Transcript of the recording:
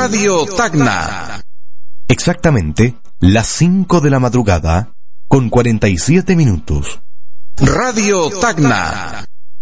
Radio Tacna. Exactamente las 5 de la madrugada con 47 minutos. Radio Tacna.